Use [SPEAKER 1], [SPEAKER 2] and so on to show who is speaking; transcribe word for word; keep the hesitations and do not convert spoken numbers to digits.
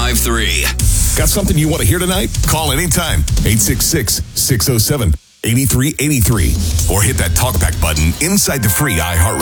[SPEAKER 1] five three.
[SPEAKER 2] Got something you want to hear tonight? Call anytime. eight six six, six oh seven, eight three eight three. Or hit that talkback button inside the free iHeartRadio